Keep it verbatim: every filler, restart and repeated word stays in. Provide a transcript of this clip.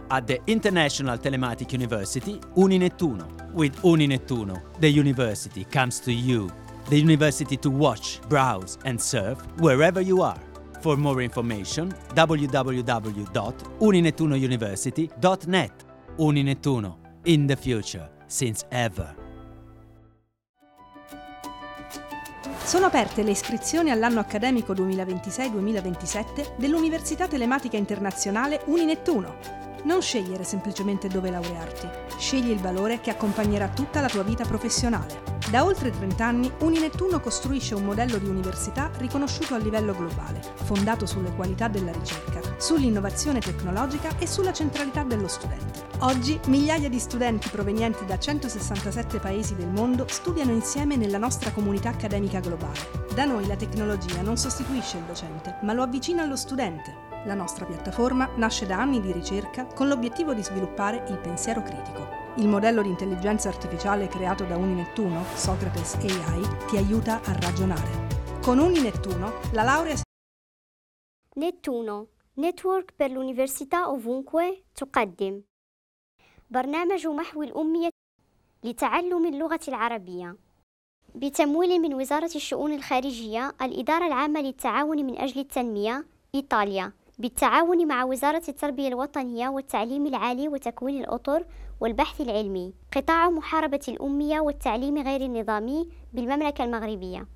At the International Telematic University, Uninettuno. With Uninettuno, the university comes to you. The university to watch, browse and surf wherever you are. For more information, w w w dot uninettuno university dot net. Uninettuno, in the future, since ever. Sono aperte le iscrizioni all'anno accademico duemilaventisei duemilaventisette dell'Università Telematica Internazionale Uninettuno. Non scegliere semplicemente dove laurearti, scegli il valore che accompagnerà tutta la tua vita professionale. Da oltre trenta anni Uninettuno costruisce un modello di università riconosciuto a livello globale, fondato sulle qualità della ricerca, sull'innovazione tecnologica e sulla centralità dello studente. Oggi migliaia di studenti provenienti da centosessantasette paesi del mondo studiano insieme nella nostra comunità accademica globale. Da noi la tecnologia non sostituisce il docente, ma lo avvicina allo studente. La nostra piattaforma nasce da anni di ricerca con l'obiettivo di sviluppare il pensiero critico. Il modello di intelligenza artificiale creato da Uninettuno, Socrates A I, ti aiuta a ragionare. Con Uninettuno, la laurea... نتونو نتورك per l'università ovunque تقدم برنامج محو الأمية لتعلم اللغة العربية بتمويل من وزارة الشؤون الخارجية، الإدارة العامة للتعاون من أجل التنمية، إيطاليا، بالتعاون مع وزارة التربية الوطنية والتعليم العالي وتكوين الأطر والبحث العلمي، قطاع محاربة الأمية والتعليم غير النظامي بالمملكة المغربية.